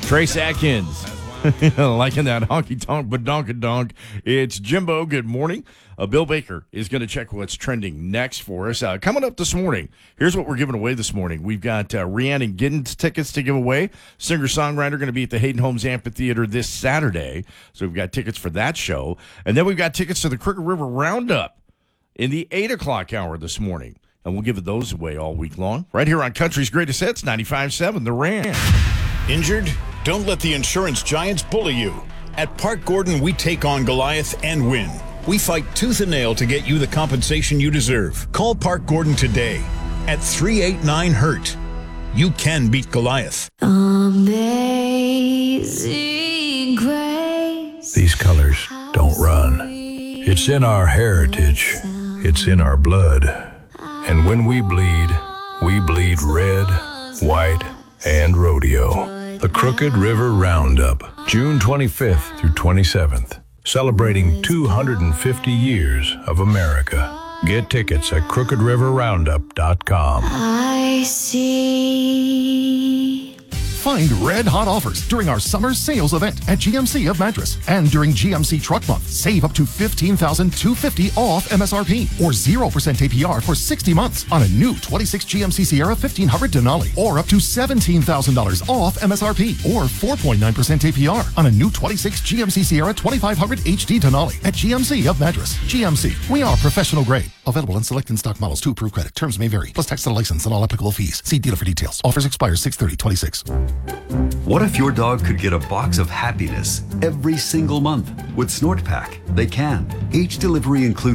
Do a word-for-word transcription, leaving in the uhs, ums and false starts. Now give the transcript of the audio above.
Trace Atkins. Liking that honky tonk badonka donk. It's Jimbo. Good morning. Uh, Bill Baker is going to check what's trending next for us. Uh, coming up this morning, here's what we're giving away this morning. We've got uh, Rhiannon Giddens tickets to give away. Singer-songwriter going to be at the Hayden Homes Amphitheater this Saturday. So we've got tickets for that show. And then we've got tickets to the Crooked River Roundup in the eight o'clock hour this morning. And we'll give those away all week long. Right here on Country's Greatest Hits, ninety-five seven, The Ranch. Injured? Don't let the insurance giants bully you. At Park Gordon, we take on Goliath and win. We fight tooth and nail to get you the compensation you deserve. Call Park Gordon today at three eight nine hurt. You can beat Goliath. Amazing grace. These colors don't run. It's in our heritage. It's in our blood. And when we bleed, we bleed red, white, and rodeo. The Crooked River Roundup, June twenty-fifth through twenty-seventh. Celebrating two hundred fifty years of America. Get tickets at crooked river roundup dot com. I see. Find red-hot offers during our summer sales event at G M C of Madras. And during G M C Truck Month, save up to fifteen thousand two hundred fifty dollars off M S R P or zero percent A P R for sixty months on a new twenty-six G M C Sierra fifteen hundred Denali, or up to seventeen thousand dollars off M S R P or four point nine percent A P R on a new twenty-six G M C Sierra twenty-five hundred H D Denali at G M C of Madras. G M C, we are professional grade. Available in select in-stock models to approve credit. Terms may vary. Plus tax and license and all applicable fees. See dealer for details. Offers expire six thirty twenty-six. What if your dog could get a box of happiness every single month? With Snort Pack, they can. Each delivery includes